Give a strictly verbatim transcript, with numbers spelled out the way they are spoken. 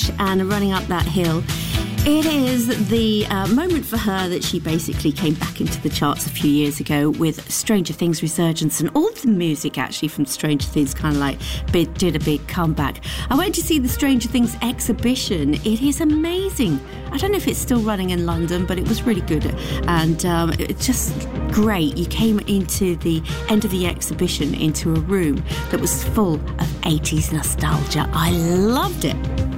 stage and running up that hill. It is the uh, moment for her that she basically came back into the charts a few years ago with Stranger Things Resurgence, and all the music actually from Stranger Things kind of like bit, did a big comeback. I went to see the Stranger Things exhibition. It is amazing. I don't know if it's still running in London, but it was really good, and um, it's just great. You came into the end of the exhibition into a room that was full of eighties nostalgia. I loved it.